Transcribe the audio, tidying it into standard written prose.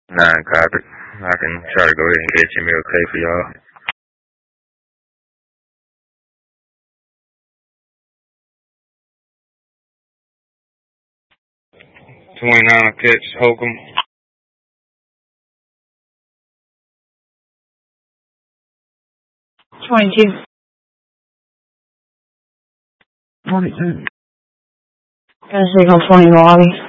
copy. I can try to go ahead and get Jimmy okay for y'all. $29 catch, Holcomb. 22. 42. Got a signal 20 lobby.